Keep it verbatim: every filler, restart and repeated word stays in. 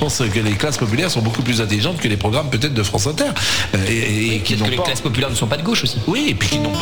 pense que les classes populaires sont beaucoup plus intelligentes que les programmes peut-être de France Inter. Et, et, et oui, qui peut-être n'ont que les pas... classes populaires ne sont pas de gauche aussi. Oui, et puis qui n'ont pas